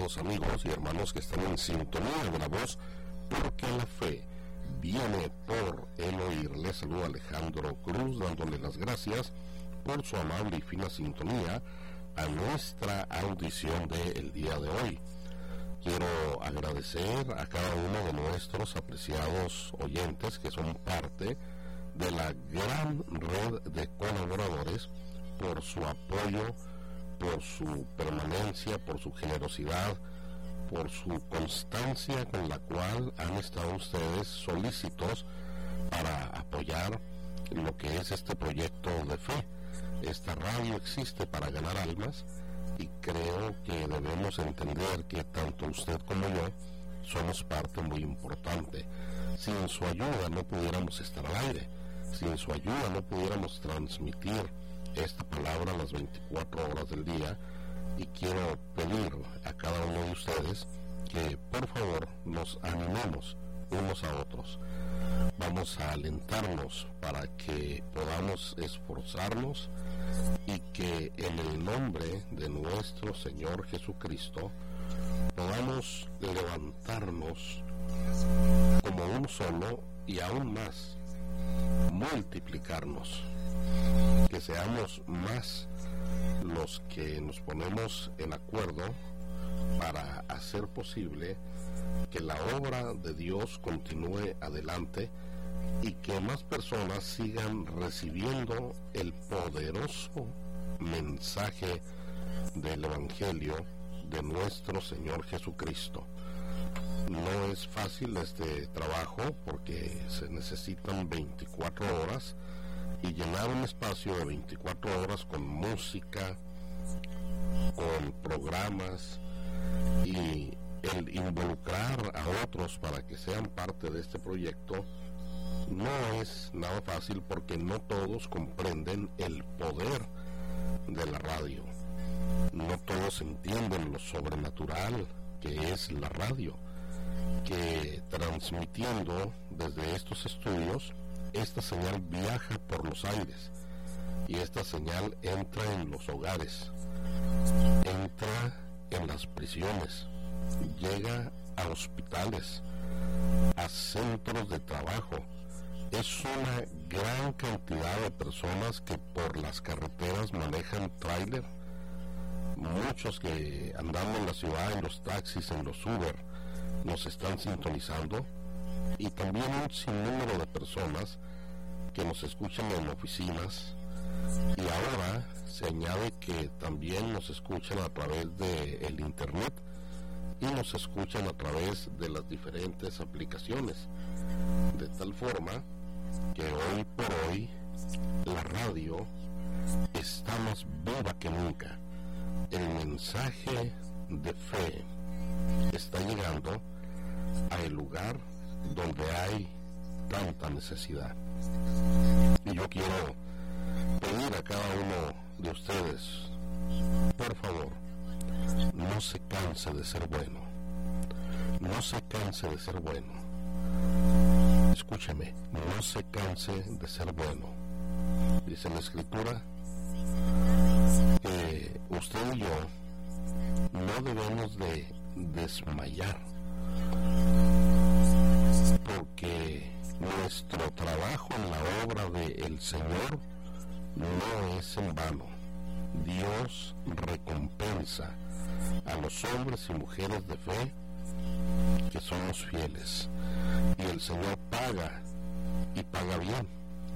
estimados amigos y hermanos que están en sintonía de la voz, porque la fe viene por el oír. Les saluda Alejandro Cruz, dándole las gracias por su amable y fina sintonía a nuestra audición del día de hoy. Quiero agradecer a cada uno de nuestros apreciados oyentes que son parte de la gran red de colaboradores por su apoyo, por su permanencia, por su generosidad, por su constancia con la cual han estado ustedes solícitos para apoyar lo que es este proyecto de fe. Esta radio existe para ganar almas y creo que debemos entender que tanto usted como yo somos parte muy importante. Sin su ayuda no pudiéramos estar al aire, sin su ayuda no pudiéramos transmitir esta palabra a las 24 horas del día, y quiero pedir a cada uno de ustedes que por favor nos animemos unos a otros. Vamos a alentarnos para que podamos esforzarnos y que en el nombre de nuestro Señor Jesucristo podamos levantarnos como un solo y aún más multiplicarnos, que seamos más los que nos ponemos en acuerdo para hacer posible que la obra de Dios continúe adelante y que más personas sigan recibiendo el poderoso mensaje del Evangelio de nuestro Señor Jesucristo. No es fácil este trabajo porque se necesitan 24 horas y llenar un espacio de 24 horas con música, con programas y el involucrar a otros para que sean parte de este proyecto no es nada fácil, porque no todos comprenden el poder de la radio, no todos entienden lo sobrenatural que es la radio, que transmitiendo desde estos estudios, esta señal viaja por los aires y esta señal entra en los hogares, entra en las prisiones, llega a hospitales, a centros de trabajo. Es una gran cantidad de personas que por las carreteras manejan tráiler, muchos que andando en la ciudad, en los taxis, en los Uber, nos están sintonizando, y también un sinnúmero de personas que nos escuchan en oficinas, y ahora se añade que también nos escuchan a través del internet y nos escuchan a través de las diferentes aplicaciones, de tal forma que hoy por hoy la radio está más viva que nunca. El mensaje de fe está llegando al lugar donde hay tanta necesidad. Y yo quiero pedir a cada uno de ustedes, por favor, no se canse de ser bueno, no se canse de ser bueno. Escúcheme, no se canse de ser bueno. Dice la Escritura que usted y yo no debemos de desmayar, porque nuestro trabajo en la obra del Señor no es en vano. Dios recompensa a los hombres y mujeres de fe que somos fieles, y el Señor paga, y paga bien.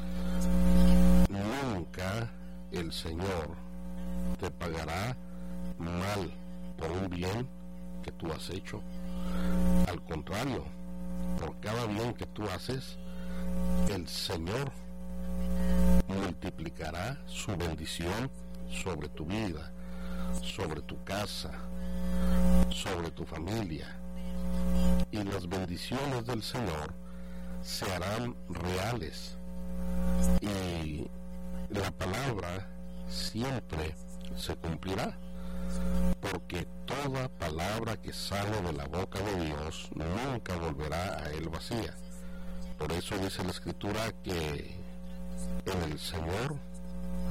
Nunca el Señor te pagará mal por un bien que tú has hecho. Al contrario, por cada bien que tú haces, el Señor multiplicará su bendición sobre tu vida, sobre tu casa, sobre tu familia, y las bendiciones del Señor se harán reales, y la palabra siempre se cumplirá, porque toda palabra que sale de la boca de Dios nunca volverá a él vacía. Por eso dice la Escritura que en el Señor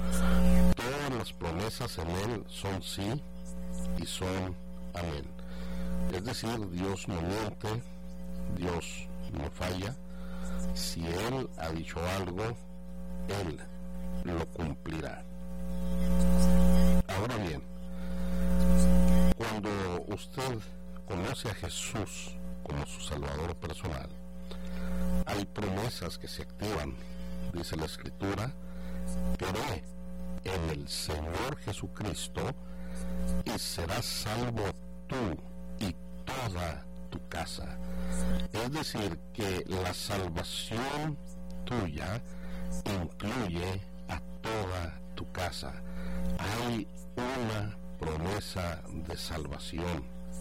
todas las promesas en él son sí y son amén. Es decir, Dios no miente, Dios no falla. Si Él ha dicho algo, Él lo cumplirá. Ahora bien, cuando usted conoce a Jesús como su Salvador personal, hay promesas que se activan. Dice la Escritura: cree en el Señor Jesucristo y serás salvo tú y toda tu casa. Es decir, que la salvación tuya incluye a toda tu casa. Hay una promesa de salvación.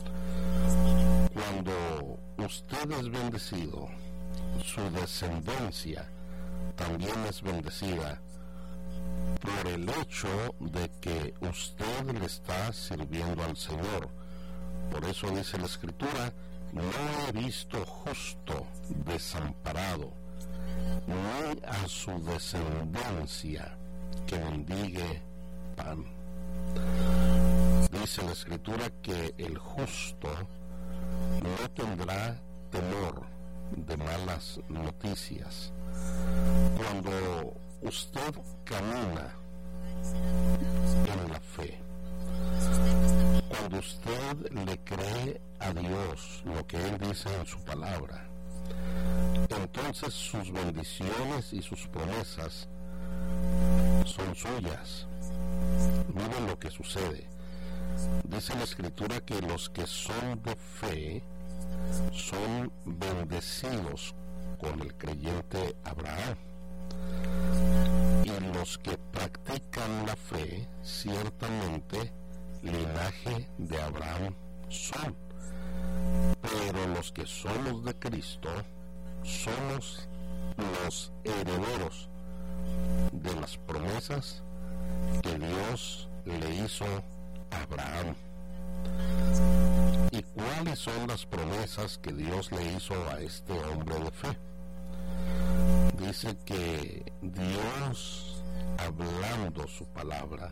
Cuando usted es bendecido, su descendencia también es bendecida por el hecho de que usted le está sirviendo al Señor. Por eso dice la Escritura: no he visto justo desamparado, ni a su descendencia que mendigue pan. Dice la Escritura que el justo no tendrá temor de malas noticias. Cuando usted camina en la fe, cuando usted le cree a Dios lo que Él dice en su palabra, entonces sus bendiciones y sus promesas son suyas. Miren lo que sucede. Dice la Escritura que los que son de fe son bendecidos con el creyente Abraham. Y los que practican la fe, ciertamente linaje de Abraham son. Pero los que somos de Cristo somos los herederos de las promesas que Dios le hizo a Abraham. ¿Y cuáles son las promesas que Dios le hizo a este hombre de fe? Dice que Dios, hablando su palabra,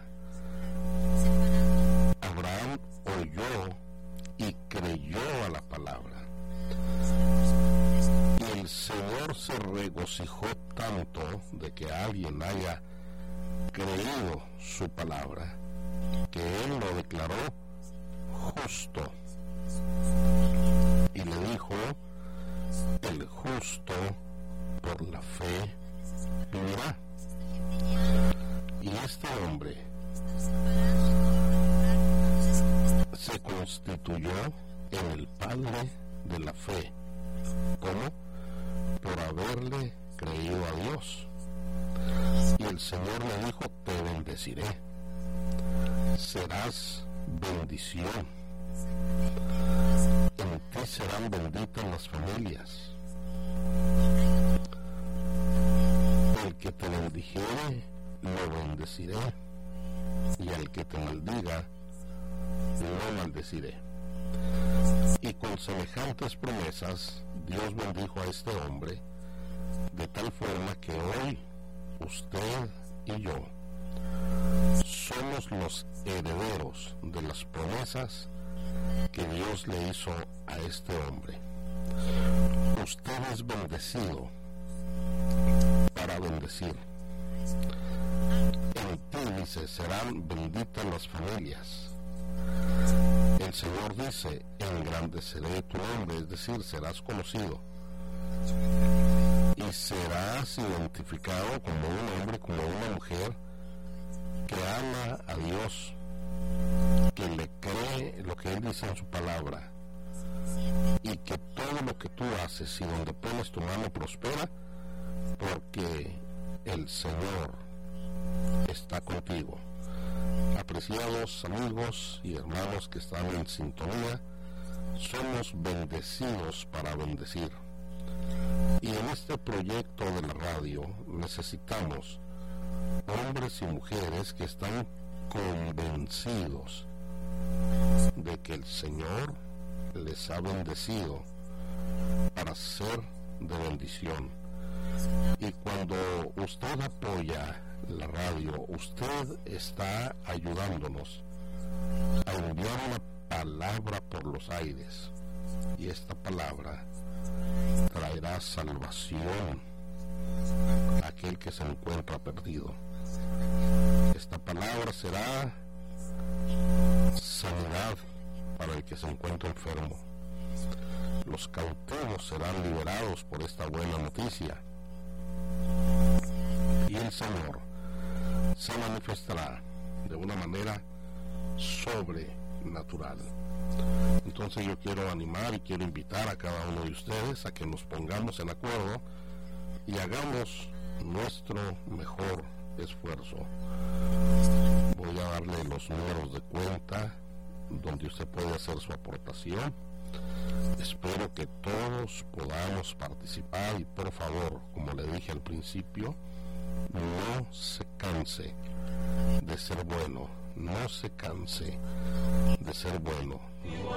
Abraham oyó y creyó a la palabra. Y el Señor se regocijó tanto de que alguien haya creído su palabra, que Él lo declaró justo. Y le dijo: el justo por la fe vivirá. Y este hombre se constituyó en el padre de la fe. ¿Cómo? Por haberle creído a Dios. Y el Señor le dijo: te bendeciré, serás bendición, en ti serán benditas las familias. El que te bendijere, lo bendeciré, y al que te maldiga, lo maldeciré. Y con semejantes promesas, Dios bendijo a este hombre, de tal forma que hoy usted y yo somos los herederos de las promesas que Dios le hizo a este hombre. Usted es bendecido para bendecir. En ti, dice, serán benditas las familias. El Señor dice: engrandeceré tu nombre, es decir, serás conocido. Y serás identificado como un hombre, como una mujer que ama a Dios, que le cree lo que Él dice en su palabra, y que todo lo que tú haces y donde pones tu mano prospera, porque el Señor está contigo. Apreciados amigos y hermanos que están en sintonía, somos bendecidos para bendecir. Y en este proyecto de la radio necesitamos hombres y mujeres que están convencidos de que el Señor les ha bendecido para ser de bendición. Y cuando usted apoya la radio, usted está ayudándonos a enviar una palabra por los aires, y esta palabra traerá salvación a aquel que se encuentra perdido. Esta palabra será sanidad para el que se encuentra enfermo. Los cautivos serán liberados por esta buena noticia, y el Señor se manifestará de una manera sobrenatural. Entonces yo quiero animar y quiero invitar a cada uno de ustedes a que nos pongamos en acuerdo y hagamos nuestro mejor esfuerzo. Voy a darle los números de cuenta donde usted puede hacer su aportación. Espero que todos podamos participar y por favor, como le dije al principio, no se canse de ser bueno, no se canse de ser bueno.